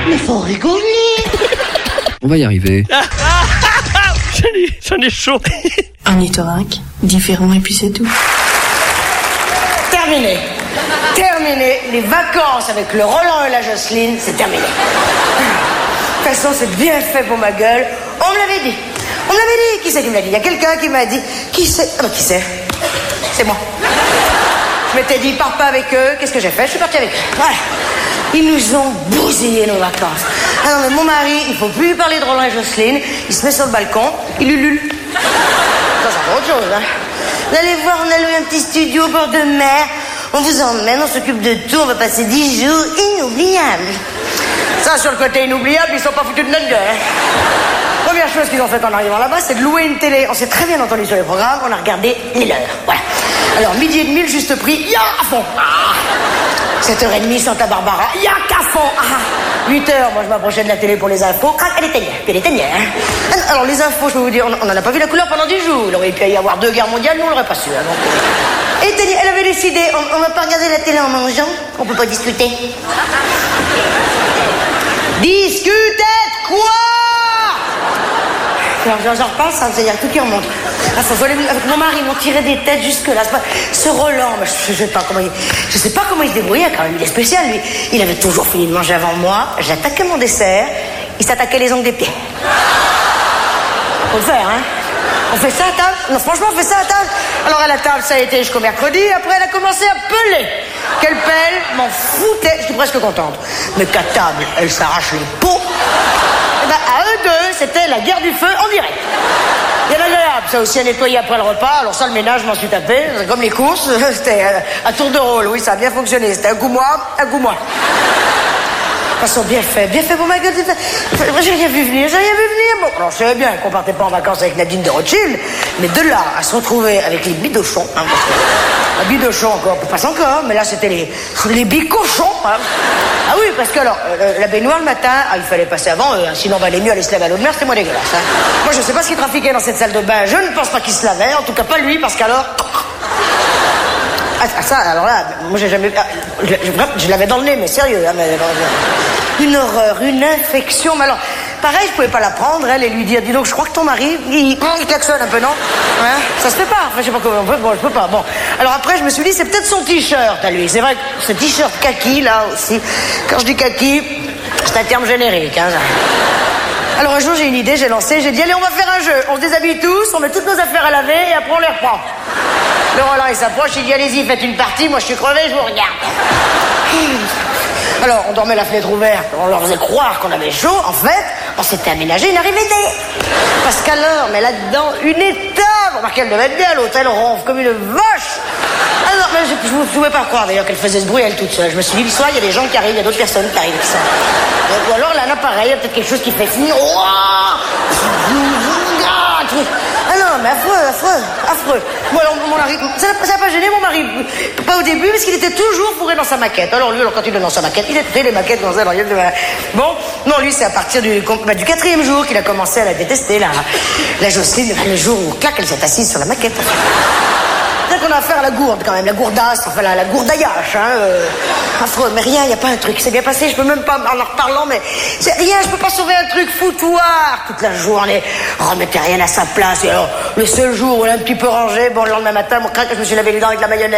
Mais faut rigoler. On va y arriver. J'en ai chaud. Un ornithorynque, différent et puis c'est tout. Terminé. Terminé. Les vacances avec le Roland et la Jocelyne, c'est terminé. De toute façon, c'est bien fait pour ma gueule. On me l'avait dit. On me l'avait dit. Qui c'est qui me l'a dit? Il y a quelqu'un qui m'a dit. Qui c'est? Ah bah qui c'est? C'est moi. Je m'étais dit, pars pas avec eux. Qu'est-ce que j'ai fait? Je suis partie avec eux. Voilà. Ils nous ont bousillé nos vacances. Ah non, mais mon mari, il faut plus lui parler de Roland et Jocelyne. Il se met sur le balcon, il ulule. Ça, c'est autre chose, hein. Vous allez voir, on a loué un petit studio au bord de mer. On vous emmène, on s'occupe de tout. On va passer 10 jours inoubliables. Ça, sur le côté inoubliable, ils sont pas foutus de notre gueule, hein. Première chose qu'ils ont faite en arrivant là-bas, c'est de louer une télé. On s'est très bien entendu sur les programmes, on a regardé les leurs. Voilà. Alors, 12h30, le juste prix, ya à fond. 7h30, Santa Barbara, ya qu'à fond. 8h, moi je m'approchais de la télé pour les infos. Elle éteignait, puis elle éteignait, hein. Alors, les infos, je peux vous dire, on n'en a pas vu la couleur pendant 10 jours. Il aurait pu y avoir 2 guerres mondiales, nous on l'aurait pas su. Hein, donc. Éteignait, elle avait décidé, on va pas regarder la télé en mangeant, on peut pas discuter. Discuter de quoi? Alors j'en repasse, hein, c'est-à-dire tout qui remonte. Avec mon mari, ils m'ont tiré des têtes jusque-là. Ce Roland, je sais pas comment il se débrouillait quand même. Il est spécial, lui. Il avait toujours fini de manger avant moi. J'attaquais mon dessert. Il s'attaquait les ongles des pieds. Faut le faire, hein. On fait ça à table? Non, franchement, on fait ça à table. Alors à la table, ça a été jusqu'au mercredi. Après, elle a commencé à peler. Quelle pelle, m'en foutait. Je suis presque contente. Mais qu'à table, elle s'arrache les peaux. Et ben, à eux deux, c'était la guerre du feu en direct. Bien agréable, ça aussi à nettoyer après le repas. Alors ça, le ménage, je m'en suis tapé. C'est comme les courses, c'était à tour de rôle. Oui, ça a bien fonctionné. C'était un coup moi, un coup moi. De toute façon, bien fait pour ma gueule. J'ai rien vu venir. Bon, alors je savais bien qu'on partait pas en vacances avec Nadine de Rothschild, mais de là à se retrouver avec les bidochons, hein, parce que la bidochon encore, on passe encore, mais là c'était les bicochons. Hein. Ah oui, parce que alors, la baignoire le matin, il fallait passer avant eux, hein, sinon les mieux aller se laver à l'eau de mer, c'était moins dégueulasse. Hein. Moi je sais pas ce qui trafiquait dans cette salle de bain, je ne pense pas qu'il se lavait, en tout cas pas lui, parce qu'alors... Ah ça, alors là, moi j'ai jamais... Je l'avais dans le nez, mais sérieux, hein, mais... Une horreur, une infection, mais alors... Pareil, je pouvais pas la prendre, elle, et lui dire, dis donc, je crois que ton mari, il klaxonne un peu, non? Hein? Ça se fait pas. Enfin, je sais pas comment on peut, bon, je peux pas. Bon. Alors après, je me suis dit, c'est peut-être son t-shirt à lui. C'est vrai que ce t-shirt kaki, là, aussi. Quand je dis kaki, c'est un terme générique, hein. Alors un jour, j'ai une idée, j'ai lancé, j'ai dit, allez, on va faire un jeu. On se déshabille tous, on met toutes nos affaires à laver, et après, on les reprend. Le Roland, il s'approche, il dit, allez-y, faites une partie, moi, je suis crevé, je vous regarde. Alors, on dormait la fenêtre ouverte, on leur faisait croire qu'on avait chaud. En fait, on s'était aménagé une arrivée. Parce qu'alors, mais là-dedans, une étable. Remarquez, elle devait être bien, l'hôtel ronfle comme une vache. Alors, mais je ne pouvais pas croire d'ailleurs qu'elle faisait ce bruit elle toute seule. Je me suis dit, le soir, il y a des gens qui arrivent, il y a d'autres personnes qui arrivent. Ou alors, là, pareil, il y a peut-être quelque chose qui fait finir. Ah non, mais affreux. Bon, alors, mon mari, ça n'a pas gêné mon mari. Pas au début, parce qu'il était toujours fourré dans sa maquette. Alors lui, quand il est dans sa maquette, il était les maquettes dans sa maquette. Bon, non, lui, c'est à partir du 4e jour qu'il a commencé à la détester, la Jocelyne, le jour où, clac, elle s'est assise sur la maquette. C'est-à-dire qu'on a affaire à la gourde, quand même, la gourdasse, enfin, la gourdaillache, hein. Affreux, mais rien, il n'y a pas un truc. C'est bien passé, je peux même pas, en reparlant, mais c'est rien, je peux pas sauver un truc foutoir. Toute la journée, remettez rien à sa place. Et alors, le seul jour où elle a un petit peu rangé, bon, le lendemain matin, je me suis lavé les dents avec la mayonnaise.